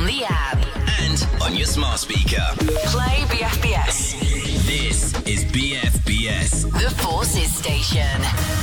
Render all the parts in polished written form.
on the app and on your smart speaker. Play BFBS. This is BFBS, The Forces Station.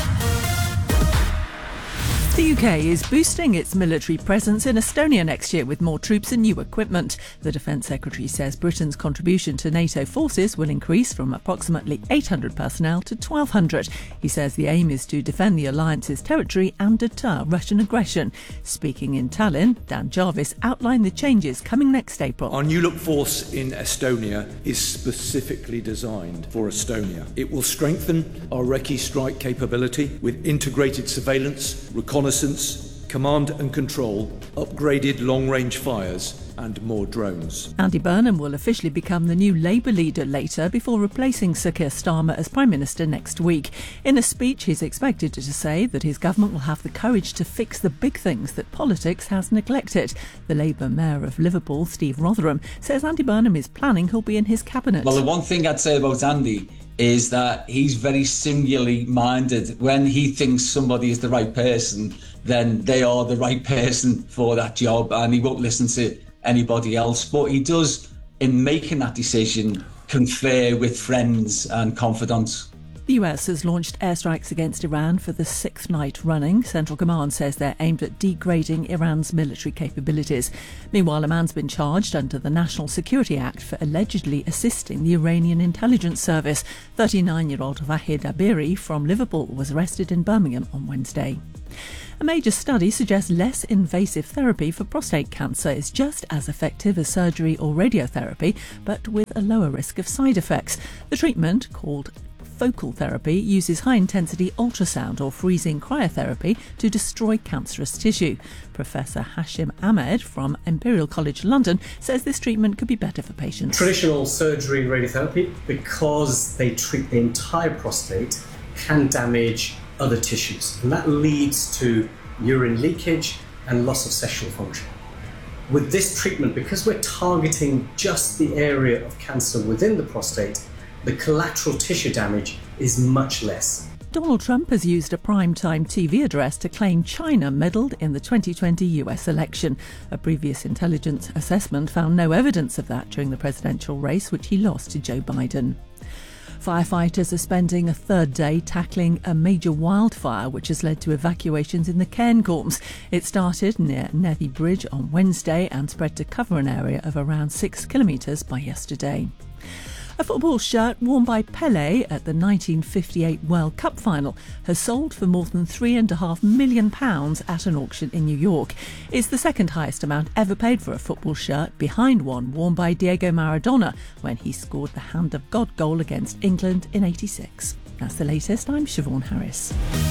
The UK is boosting its military presence in Estonia next year with more troops and new equipment. The Defence Secretary says Britain's contribution to NATO forces will increase from approximately 800 personnel to 1,200. He says the aim is to defend the alliance's territory and deter Russian aggression. Speaking in Tallinn, Dan Jarvis outlined the changes coming next April. Our new look force in Estonia is specifically designed for Estonia. It will strengthen our Recce strike capability with integrated surveillance, reconnaissance, command and control, upgraded long-range fires and more drones. Andy Burnham will officially become the new Labour leader later before replacing Sir Keir Starmer as Prime Minister next week. In a speech, he's expected to say that his government will have the courage to fix the big things that politics has neglected. The Labour Mayor of Liverpool, Steve Rotherham, says Andy Burnham is planning he'll be in his cabinet. Well, the one thing I'd say about Andy is that he's very singularly minded. When he thinks somebody is the right person, then they are the right person for that job, and he won't listen to anybody else. But he does, in making that decision, confer with friends and confidants. The US has launched airstrikes against Iran for the sixth night running. Central Command says they're aimed at degrading Iran's military capabilities. Meanwhile, a man's been charged under the National Security Act for allegedly assisting the Iranian intelligence service. 39-year-old Vahid Abiri from Liverpool was arrested in Birmingham on Wednesday. A major study suggests less invasive therapy for prostate cancer is just as effective as surgery or radiotherapy, but with a lower risk of side effects. The treatment, called focal therapy, uses high-intensity ultrasound or freezing cryotherapy to destroy cancerous tissue. Professor Hashim Ahmed from Imperial College London says this treatment could be better for patients. Traditional surgery and radiotherapy, because they treat the entire prostate, can damage other tissues, and that leads to urine leakage and loss of sexual function. With this treatment, because we're targeting just the area of cancer within the prostate, the collateral tissue damage is much less. Donald Trump has used a primetime TV address to claim China meddled in the 2020 US election. A previous intelligence assessment found no evidence of that during the presidential race, which he lost to Joe Biden. Firefighters are spending a third day tackling a major wildfire which has led to evacuations in the Cairngorms. It started near Nethy Bridge on Wednesday and spread to cover an area of around 6 kilometres by yesterday. A football shirt worn by Pelé at the 1958 World Cup final has sold for more than £3.5 million at an auction in New York. It's the second highest amount ever paid for a football shirt, behind one worn by Diego Maradona when he scored the Hand of God goal against England in '86. That's the latest. I'm Siobhan Harris.